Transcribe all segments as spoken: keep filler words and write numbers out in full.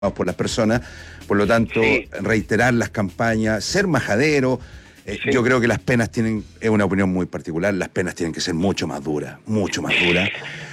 por las personas, por lo tanto, sí. reiterar las campañas, ser majadero. Eh, sí. Yo creo que las penas tienen, es una opinión muy particular, las penas tienen que ser mucho más duras, mucho más duras,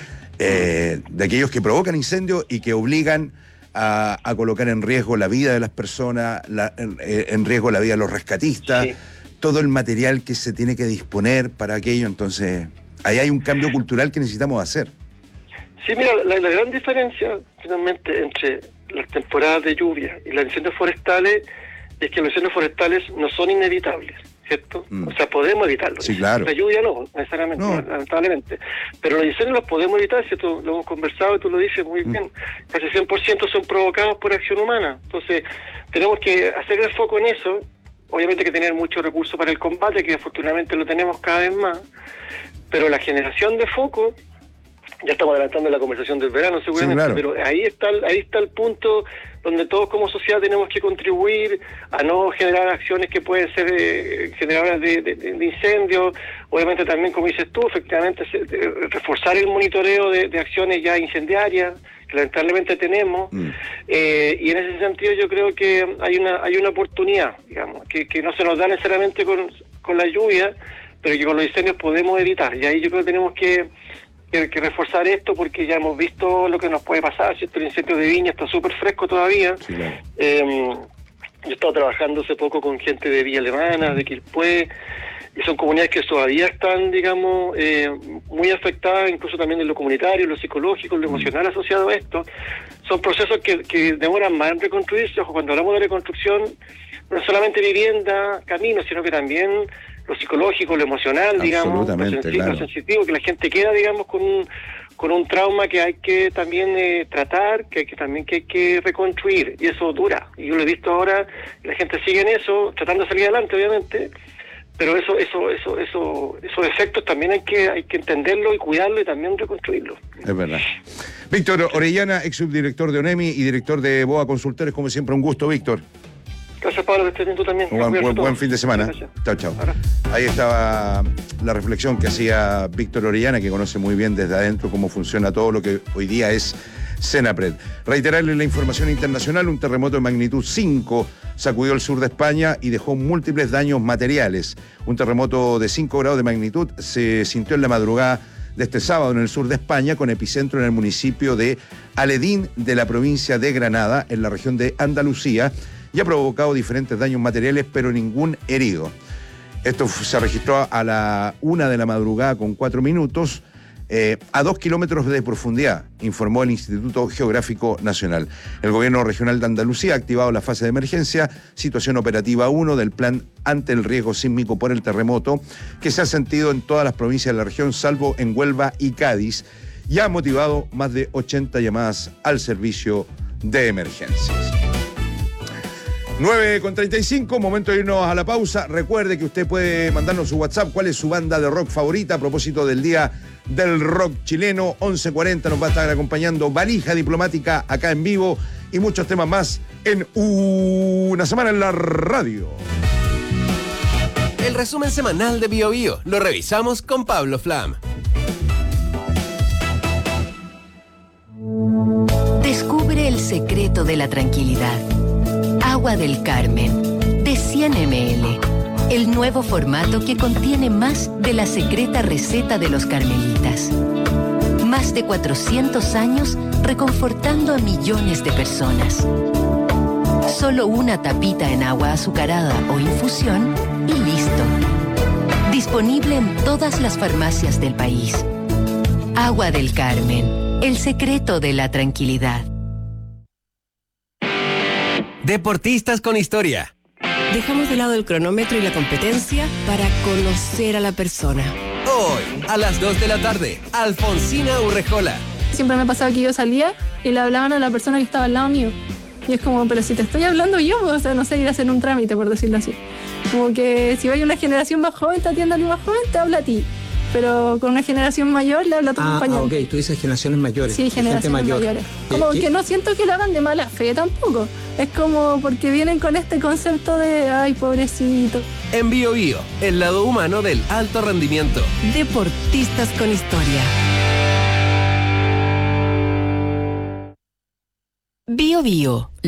eh, de aquellos que provocan incendios y que obligan a, a colocar en riesgo la vida de las personas, la, en, en riesgo la vida de los rescatistas, sí. todo el material que se tiene que disponer para aquello. Entonces, ahí hay un cambio cultural que necesitamos hacer. Sí, mira, la, la gran diferencia finalmente entre las temporadas de lluvia y los incendios forestales es que los incendios forestales no son inevitables, ¿cierto? Mm. O sea, podemos evitarlos. Sí, claro. La lluvia no, necesariamente, no. lamentablemente. Pero los incendios los podemos evitar, ¿cierto? Lo hemos conversado y tú lo dices muy mm. bien. Casi cien por ciento son provocados por acción humana. Entonces, tenemos que hacer el foco en eso. Obviamente hay que tener mucho recurso para el combate, que afortunadamente lo tenemos cada vez más. Pero la generación de foco, ya estamos adelantando la conversación del verano seguramente, sí, claro. pero ahí está, ahí está el punto donde todos como sociedad tenemos que contribuir a no generar acciones que pueden ser eh, generadoras de, de, de incendios. Obviamente también, como dices tú, efectivamente se, de, reforzar el monitoreo de, de acciones ya incendiarias, que lamentablemente tenemos, mm. eh, y en ese sentido yo creo que hay una hay una oportunidad, digamos, que, que no se nos da necesariamente con, con la lluvia, pero que con los incendios podemos evitar, y ahí yo creo que tenemos que Que, que reforzar esto, porque ya hemos visto lo que nos puede pasar, ¿cierto? El incendio de Viña está súper fresco todavía. Sí, claro. eh, yo he estado trabajando hace poco con gente de Villa Alemana, de Quilpué, y son comunidades que todavía están, digamos, eh, muy afectadas, incluso también en lo comunitario, en lo psicológico, en lo emocional asociado a esto. Son procesos que, que demoran más en reconstruirse. Ojo, cuando hablamos de reconstrucción, no solamente vivienda, caminos, sino que también lo psicológico, lo emocional, digamos, lo sensitivo, claro. lo sensitivo, que la gente queda, digamos, con un, con un trauma que hay que también eh, tratar, que hay que también que hay que reconstruir, y eso dura. Y yo lo he visto ahora, la gente sigue en eso, tratando de salir adelante, obviamente, pero eso, eso, eso, eso, esos efectos también hay que, hay que entenderlo y cuidarlo y también reconstruirlo. Es verdad. Víctor Orellana, ex subdirector de ONEMI y director de BOA Consultores, como siempre, un gusto, Víctor. Gracias, Pablo, que estés bien tú también. Buen, buen, buen fin de semana. Chao, chao. Ahí estaba la reflexión que hacía Víctor Orellana, que conoce muy bien desde adentro cómo funciona todo lo que hoy día es Senapred. Reiterarle la información internacional: un terremoto de magnitud cinco sacudió el sur de España y dejó múltiples daños materiales. Un terremoto de cinco grados de magnitud se sintió en la madrugada de este sábado en el sur de España, con epicentro en el municipio de Aledín de la provincia de Granada, en la región de Andalucía, y ha provocado diferentes daños materiales, pero ningún herido. Esto se registró a la una de la madrugada con cuatro minutos, eh, a dos kilómetros de profundidad, informó el Instituto Geográfico Nacional. El gobierno regional de Andalucía ha activado la fase de emergencia, situación operativa uno del plan ante el riesgo sísmico por el terremoto, que se ha sentido en todas las provincias de la región, salvo en Huelva y Cádiz, y ha motivado más de ochenta llamadas al servicio de emergencias. nueve con treinta y cinco, momento de irnos a la pausa. Recuerde que usted puede mandarnos su WhatsApp, cuál es su banda de rock favorita, a propósito del Día del Rock Chileno. Once cuarenta nos va a estar acompañando Valija Diplomática acá en vivo, y muchos temas más en Una Semana en la Radio. El resumen semanal de Bio Bio lo revisamos con Pablo Flam. Descubre el secreto de la tranquilidad. Agua del Carmen, de cien mililitros. El nuevo formato que contiene más de la secreta receta de los carmelitas. Más de cuatrocientos años reconfortando a millones de personas. Solo una tapita en agua azucarada o infusión y listo. Disponible en todas las farmacias del país. Agua del Carmen, el secreto de la tranquilidad. Deportistas con historia. Dejamos de lado el cronómetro y la competencia para conocer a la persona. Hoy, a las dos de la tarde, Alfonsina Urrejola. Siempre me pasaba que yo salía y le hablaban a la persona que estaba al lado mío. Y es como, pero si te estoy hablando yo, o sea, no sé, ir a hacer un trámite, por decirlo así. Como que si hay una generación más joven, te atiende a ti más joven, te habla a ti. Pero con una generación mayor le habla a tu ah, compañero. Ah, ok, tú dices generaciones mayores. Sí, generaciones mayor. mayores. Como ¿Qué? que no siento que lo hagan de mala fe tampoco. Es como porque vienen con este concepto de, ay, pobrecito. En Bio Bio, el lado humano del alto rendimiento. Deportistas con historia. Bio Bio.